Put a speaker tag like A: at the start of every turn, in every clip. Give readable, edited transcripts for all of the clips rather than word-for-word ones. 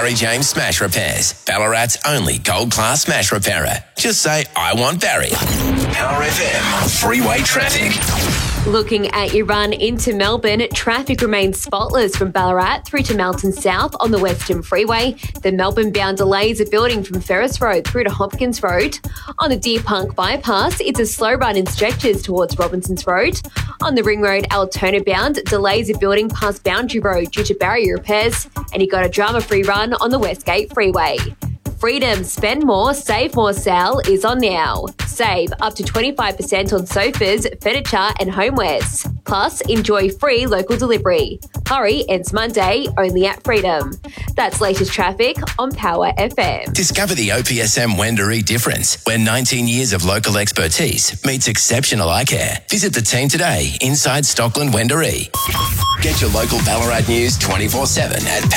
A: Barry James Smash Repairs, Ballarat's only gold-class smash repairer. Just say, I want Barry. Power FM, freeway traffic.
B: Looking at your run into Melbourne, traffic remains spotless from Ballarat through to Mountain South on the Western Freeway. The Melbourne-bound delays are building from Ferris Road through to Hopkins Road. On the Deer Park bypass, it's a slow run in stretches towards Robinsons Road. On the Ring Road Altona-bound, delays are building past Boundary Road due to barrier repairs. And you got a drama-free run on the Westgate Freeway. Freedom Spend More, Save More sale is on now. Save up to 25% on sofas, furniture and homewares. Plus, enjoy free local delivery. Hurry ends Monday, only at Freedom. That's latest traffic on Power FM.
A: Discover the OPSM Wendouree difference, where 19 years of local expertise meets exceptional eye care. Visit the team today inside Stockland Wendouree. Get your local Ballarat news 24/7 at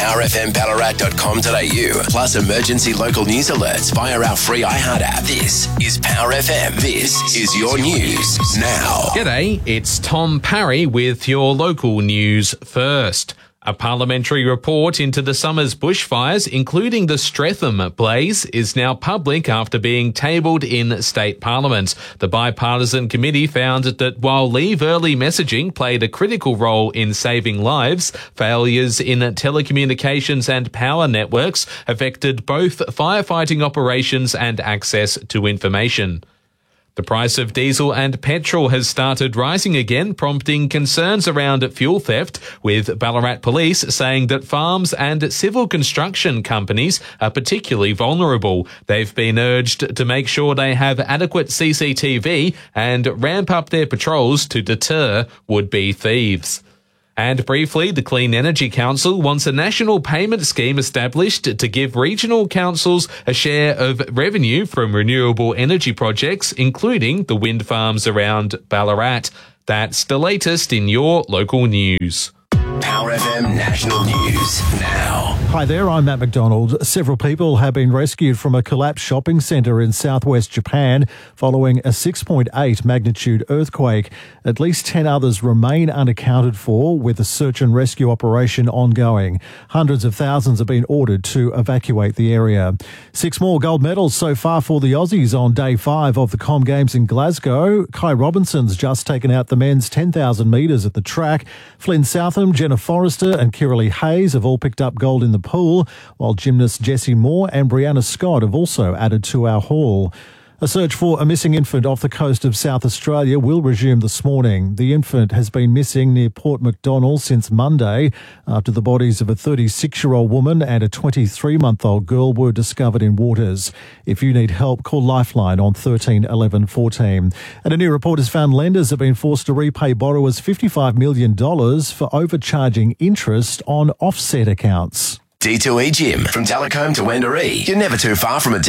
A: powerfmballarat.com.au. Plus emergency local news alerts via our free iHeart app. This is Power FM. This is your news now.
C: G'day, it's Tom Parry with your local news first. A parliamentary report into the summer's bushfires, including the Streatham blaze, is now public after being tabled in state parliament. The bipartisan committee found that while leave early messaging played a critical role in saving lives, failures in telecommunications and power networks affected both firefighting operations and access to information. The price of diesel and petrol has started rising again, prompting concerns around fuel theft, with Ballarat Police saying that farms and civil construction companies are particularly vulnerable. They've been urged to make sure they have adequate CCTV and ramp up their patrols to deter would-be thieves. And briefly, the Clean Energy Council wants a national payment scheme established to give regional councils a share of revenue from renewable energy projects, including the wind farms around Ballarat. That's the latest in your local news.
A: Power FM National News now.
D: Hi there, I'm Matt McDonald. Several people have been rescued from a collapsed shopping centre in southwest Japan following a 6.8 magnitude earthquake. At least 10 others remain unaccounted for, with a search and rescue operation ongoing. Hundreds of thousands have been ordered to evacuate the area. 6 more gold medals so far for the Aussies on day 5 of the Com Games in Glasgow. Kai Robinson's just taken out the men's 10,000 metres at the track. Flynn Southam, Jenna Forrester and Kiralee Hayes have all picked up gold in the pool, while gymnasts Jessie Moore and Brianna Scott have also added to our haul. A search for a missing infant off the coast of South Australia will resume this morning. The infant has been missing near Port MacDonnell since Monday after the bodies of a 36-year-old woman and a 23-month-old girl were discovered in waters. If you need help, call Lifeline on 13 11 14. And a new report has found lenders have been forced to repay borrowers $55 million for overcharging interest on offset accounts.
A: D2E Gym. From Telecombe to Wendouree, you're never too far from a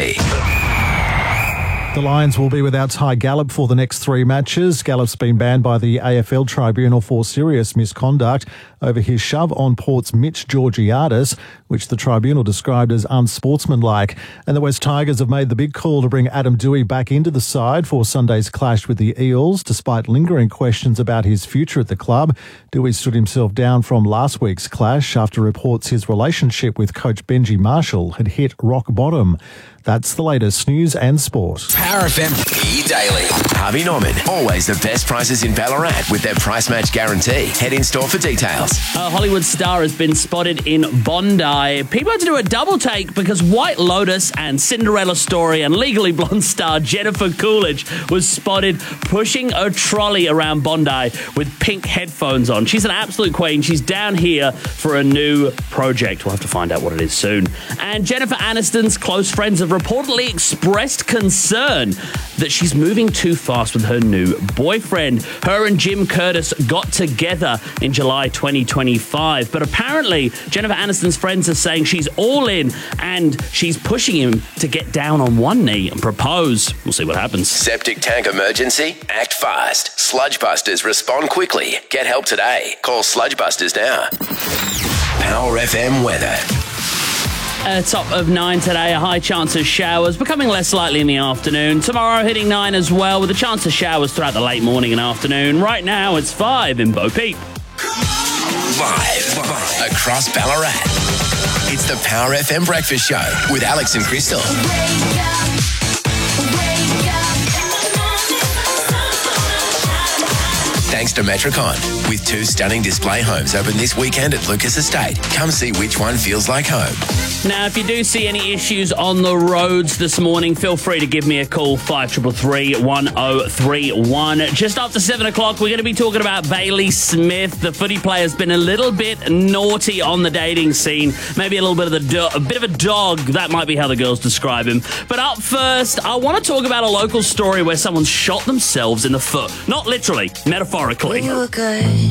A: D2E.
D: The Lions will be without Ty Gallup for the next 3 matches. Gallup's been banned by the AFL Tribunal for serious misconduct over his shove on Port's Mitch Georgiadis, which the tribunal described as unsportsmanlike. And the West Tigers have made the big call to bring Adam Doueihi back into the side for Sunday's clash with the Eels, despite lingering questions about his future at the club. Doueihi stood himself down from last week's clash after reports his relationship with coach Benji Marshall had hit rock bottom. That's the latest news and sport.
A: Power FM E-Daily. Harvey Norman. Always the best prices in Ballarat with their price match guarantee. Head in store for details.
E: A Hollywood star has been spotted in Bondi. People had to do a double take because White Lotus and Cinderella Story and Legally Blonde star Jennifer Coolidge was spotted pushing a trolley around Bondi with pink headphones on. She's an absolute queen. She's down here for a new project. We'll have to find out what it is soon. And Jennifer Aniston's close friends have reportedly expressed concern that she's moving too fast with her new boyfriend. Her and Jim Curtis got together in July 2025, but apparently Jennifer Aniston's friends are saying she's all in and she's pushing him to get down on one knee and propose. We'll see what happens.
A: Septic tank emergency? Act fast. Sludgebusters respond quickly. Get help today. Call Sludgebusters now. Power FM weather.
E: Top of 9 today, a high chance of showers, becoming less likely in the afternoon. Tomorrow hitting 9 as well, with a chance of showers throughout the late morning and afternoon. Right now it's 5 in Bo Peep.
A: live across Ballarat. It's the Power FM Breakfast Show with Alex and Crystal. Thanks to Metricon. With 2 stunning display homes open this weekend at Lucas Estate. Come see which one feels like home.
E: Now, if you do see any issues on the roads this morning, feel free to give me a call, 5333 1031. Just after 7 o'clock, we're going to be talking about Bailey Smith. The footy player's been a little bit naughty on the dating scene. Maybe a little bit of a bit of a dog. That might be how the girls describe him. But up first, I want to talk about a local story where someone shot themselves in the foot. Not literally, metaphorically.
F: You were good.